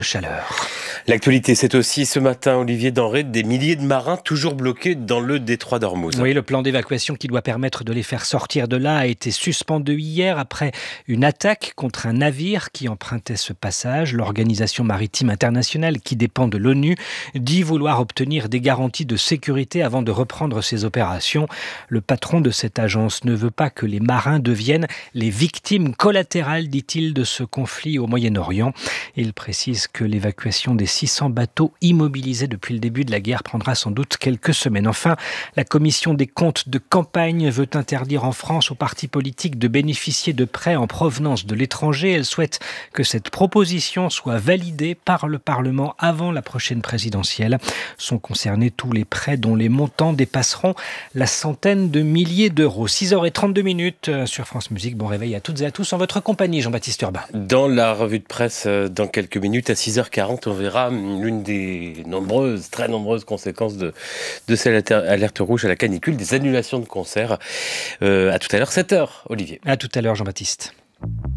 Chaleur. L'actualité, c'est aussi ce matin, Olivier Denrée, des milliers de marins toujours bloqués dans le détroit d'Ormuz. Oui, le plan d'évacuation qui doit permettre de les faire sortir de là a été suspendu hier après une attaque contre un navire qui empruntait ce passage. L'Organisation maritime internationale, qui dépend de l'ONU, dit vouloir obtenir des garanties de sécurité avant de reprendre ses opérations. Le patron de cette agence ne veut pas que les marins deviennent les victimes collatérales, dit-il, de ce conflit au Moyen-Orient. Il précise que l'évacuation des 600 bateaux immobilisés depuis le début de la guerre prendra sans doute quelques semaines. Enfin, la commission des comptes de campagne veut interdire en France aux partis politiques de bénéficier de prêts en provenance de l'étranger. Elle souhaite que cette proposition soit validée par le Parlement avant la prochaine présidentielle. Sont concernés tous les prêts dont les montants dépasseront la centaine de milliers d'euros. 6h32 sur France Musique. Bon réveil à toutes et à tous en votre compagnie, Jean-Baptiste Urbain. Dans la revue de presse, dans quelques minutes, à 6h40, on verra l'une des très nombreuses conséquences de cette alerte rouge à la canicule, des annulations de concerts. À tout à l'heure, 7h, Olivier. À tout à l'heure, Jean-Baptiste.